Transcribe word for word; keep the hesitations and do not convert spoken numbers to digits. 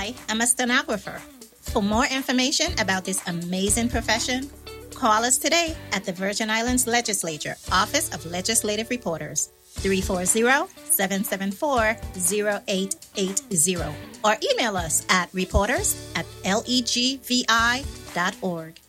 I am a stenographer. For more information about this amazing profession, call us today at the Virgin Islands Legislature Office of Legislative Reporters, three four zero, seven seven four, zero eight eight zero, or email us at reporters at legvi dot org.